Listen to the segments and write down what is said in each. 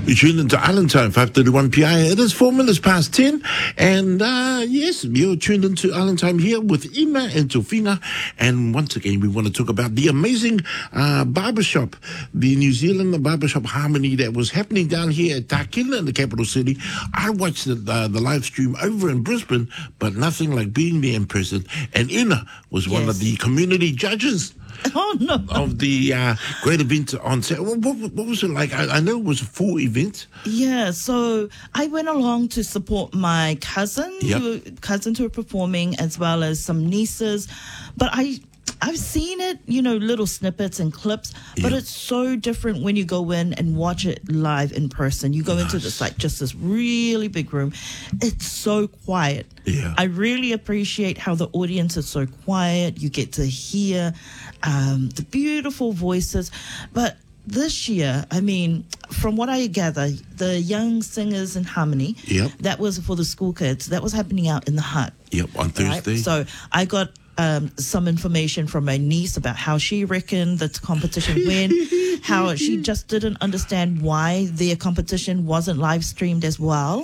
You tune into Island Time, 5:31 p.m. It is 4 minutes past 10. And yes, you're tuned into Island Time here with Ima and Tofina. And once again, we want to talk about the amazing barbershop, the New Zealand barbershop harmony that was happening down here at Takina in the capital city. I watched the live stream over in Brisbane, but nothing like being there in person. And Ina was one of the community judges. Oh, no. Of the great event on Saturday. What was it like? I know it was a full event. Yeah, so I went along to support my cousins who are performing, as well as some nieces. But I've seen it, little snippets and clips, but it's so different when you go in and watch it live in person. You go into this, just this really big room. It's so quiet. Yeah. I really appreciate how the audience is so quiet. You get to hear the beautiful voices. But this year, from what I gather, the Young Singers in Harmony, that was for the school kids. That was happening out in the hut. Yep, on Thursday. Right? So I got some information from my niece about how she reckoned the competition went, how she just didn't understand why their competition wasn't live streamed as well.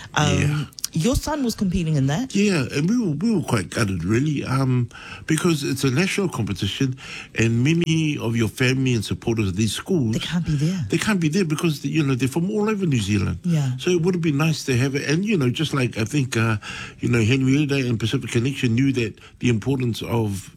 Your son was competing in that. Yeah, and we were quite gutted, really, because it's a national competition, and many of your family and supporters of these schools, they can't be there. They can't be there because they're from all over New Zealand. Yeah. So it would have been nice to have it, and just like I think Henrietta and Pacific Connection knew that the importance of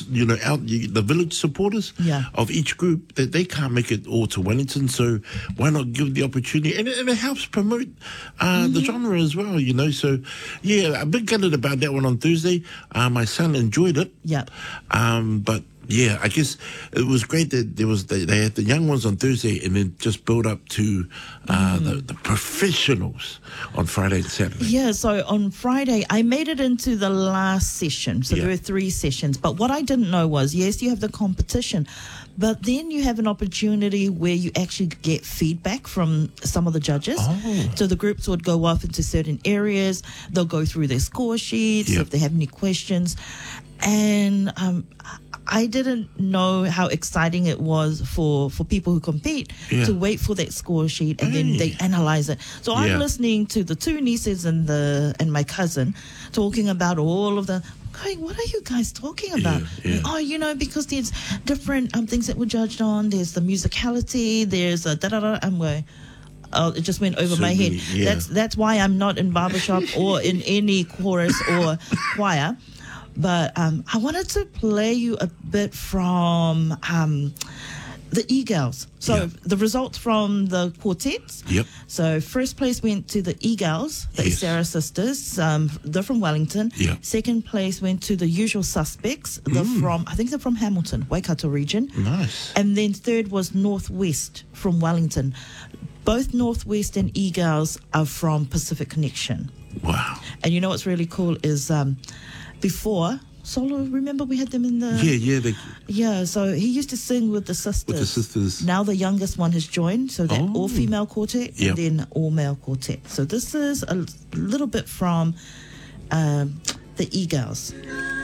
the village supporters of each group, that they can't make it all to Wellington. So why not give the opportunity? And it helps promote the genre as well. So, yeah, a bit gutted about that one on Thursday. My son enjoyed it. Yeah. But, yeah, I guess it was great that they had the young ones on Thursday and then just build up to the professionals on Friday and Saturday. Yeah, so on Friday, I made it into the last session. So there were 3 sessions. But what I didn't know was, yes, you have the competition, but then you have an opportunity where you actually get feedback from some of the judges. Oh. So the groups would go off into certain areas. They'll go through their score sheets if they have any questions. And I didn't know how exciting it was for people who compete to wait for that score sheet and then they analyze it. So I'm listening to the 2 nieces and my cousin talking about all of the... Going, what are you guys talking about? Oh, because there's different things that were judged on. There's the musicality. There's a da-da-da. I'm going... Oh, it just went over my head. That's why I'm not in barbershop or in any chorus or choir. But I wanted to play you a bit from the E-Girls. So the results from the quartets. Yep. So first place went to the E-Girls, the Sarah sisters. They're from Wellington. Yep. Second place went to the Usual Suspects. I think they're from Hamilton, Waikato region. Nice. And then third was Northwest from Wellington. Both Northwest and E-Girls are from Pacific Connection. Wow. And you know what's really cool is before... Solo, remember we had them in the... Yeah, so he used to sing with the sisters. Now the youngest one has joined, so that all-female quartet and then all-male quartet. So this is a little bit from the E-Girls.